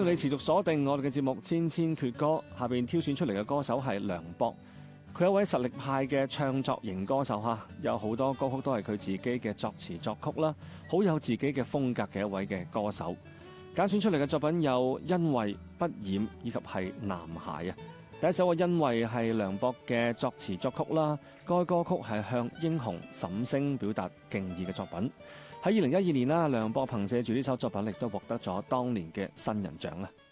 你持續鎖定我哋嘅節目《千千闕歌》，下邊挑選出嚟嘅歌手係梁博。佢係一位實力派嘅唱作型歌手嚇，有好多歌曲都係佢自己嘅作詞作曲啦，好有自己嘅風格嘅一位嘅歌手。揀選出嚟嘅作品有《因為不染》以及係《男孩》啊。第一首嘅《因為》係梁博嘅作詞作曲啦，該歌曲係向英雄沈星表達敬意嘅作品。喺2012年啦，梁博憑借住呢首作品亦都獲得咗當年嘅新人獎啊。